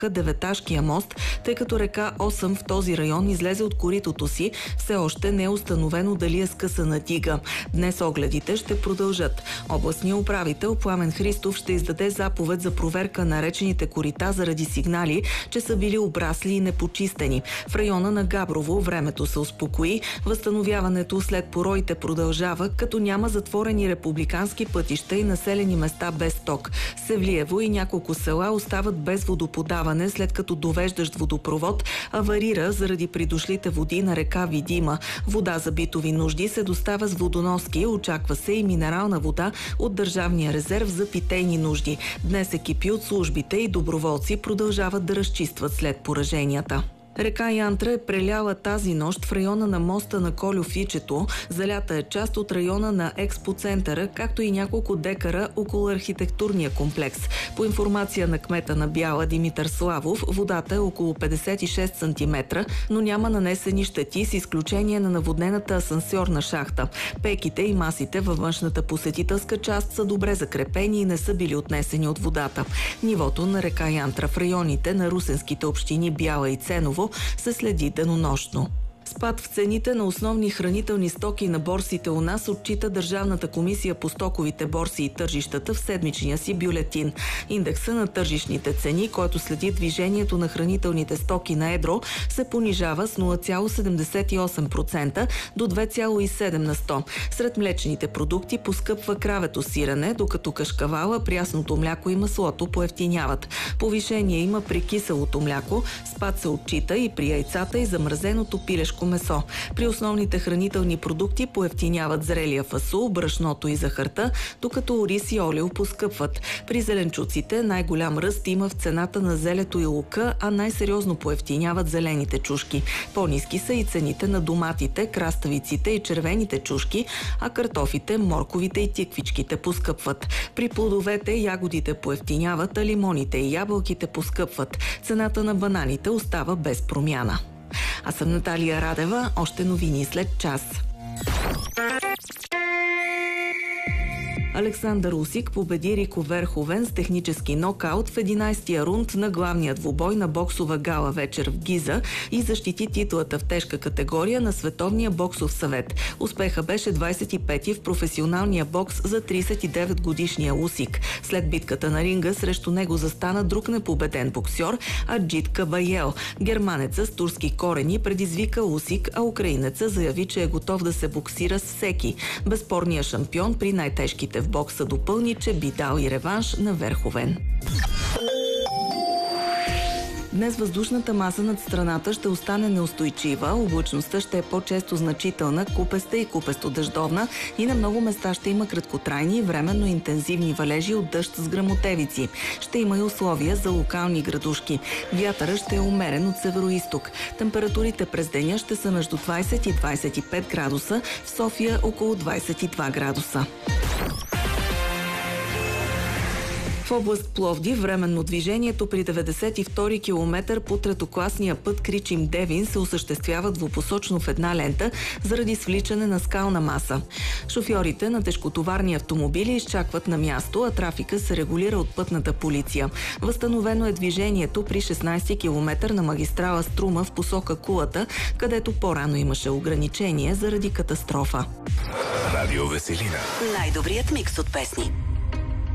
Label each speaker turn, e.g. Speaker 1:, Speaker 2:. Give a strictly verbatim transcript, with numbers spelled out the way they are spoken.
Speaker 1: Деветашкия мост, тъй като река Осъм в този район излезе от коритото си. Все още не е установено дали е скъсана дига. Днес огледите ще продължат. Областният управител Пламен Христов ще издаде заповед за проверка на речените корита заради сигнали, че са били обрасли и непочистени. В района на Габрово времето се успокои. Възстановяването след пороите продължава, като няма затворени републикански пътища и населени места без ток. Севлиево и няколко села остават без водоподаване, след като довеждащ водопровод аварира заради придошлите води на река Видима. Вода за битови нужди се доставя с водоноски, очаква се и минерална вода от Държавния резерв за питейни нужди. Днес екипи от службите и доброволци продължават да разчистват след пораженията. Река Янтра е преляла тази нощ в района на моста на Кольо-Фичето. Залята е част от района на експоцентъра, както и няколко декара около архитектурния комплекс. По информация на кмета на Бяла Димитър Славов, водата е около петдесет и шест сантиметра, но няма нанесени щети с изключение на наводнената асансьорна шахта. Пеките и масите във външната посетителска част са добре закрепени и не са били отнесени от водата. Нивото на река Янтра в районите на русенските общини Бяла и Ценово се следи денонощно. Спад в цените на основни хранителни стоки на борсите у нас отчита Държавната комисия по стоковите борси и тържищата в седмичния си бюлетин. Индекса на тържищните цени, който следи движението на хранителните стоки на едро, се понижава с нула цяло седемдесет и осем процента до две цяло и седем на сто. Сред млечните продукти поскъпва кравето сирене, докато кашкавала, прясното мляко и маслото поевтиняват. Повишение има при киселото мляко, спад се отчита и при яйцата и замразеното пилешко месо. При основните хранителни продукти поевтиняват зрелия фасул, брашното и захарта, докато ориз и олио поскъпват. При зеленчуците най-голям ръст има в цената на зелето и лука, а най-сериозно поевтиняват зелените чушки. По-ниски са и цените на доматите, краставиците и червените чушки, а картофите, морковите и тиквичките поскъпват. При плодовете ягодите поевтиняват, а лимоните и ябълките поскъпват. Цената на бананите остава без промяна. Аз съм Наталия Радева. Още новини след час. Александър Усик победи Рико Верховен с технически нокаут в единайсетия рунд на главния двубой на боксова гала вечер в Гиза и защити титлата в тежка категория на Световния боксов съвет. Успеха беше двайсет и пети в професионалния бокс за трийсет и девет годишния Усик. След битката на ринга срещу него застана друг непобеден боксьор Аджит Кабаел. Германецът с турски корени предизвика Усик, а украинеца заяви, че е готов да се боксира с всеки. Безспорният шампион при най-тежките в бокса допълни, че би дал и реванш на Верховен. Днес въздушната маса над страната ще остане неустойчива, облачността ще е по-често значителна, купеста и купесто-дъждовна и на много места ще има краткотрайни и временно интензивни валежи от дъжд с гръмотевици. Ще има и условия за локални градушки. Вятърът ще е умерен от североизток. Температурите през деня ще са между двайсет и двайсет и пет градуса, в София около двайсет и два градуса. В област Пловдив временно движението при деветдесет и втори километър по третокласния път Кричим-Девин се осъществява двупосочно в една лента заради свличане на скална маса. Шофьорите на тежкотоварни автомобили изчакват на място, а трафика се регулира от пътната полиция. Възстановено е движението при шестнайсети километър на магистрала Струма в посока Кулата, където по-рано имаше ограничение заради катастрофа.
Speaker 2: Радио Веселина.
Speaker 3: Най-добрият микс от песни.